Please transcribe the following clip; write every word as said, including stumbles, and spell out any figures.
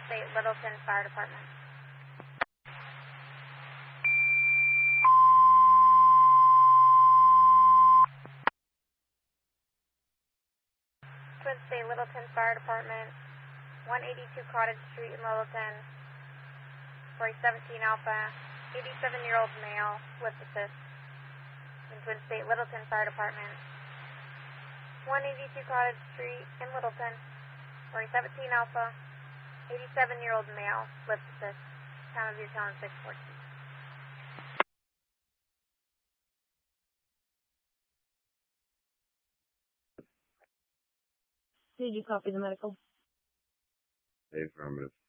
State Littleton Fire Department. Twin State Littleton Fire Department, one eighty-two Cottage Street in Littleton, for a seventeen Alpha, eighty-seven-year-old male, lift assist. In Twin State Littleton Fire Department, one eighty-two Cottage Street in Littleton, for a seventeen Alpha, eighty-seven-year-old male, lift assist. Time of your tone six fourteen. Did you copy the medical? Affirmative.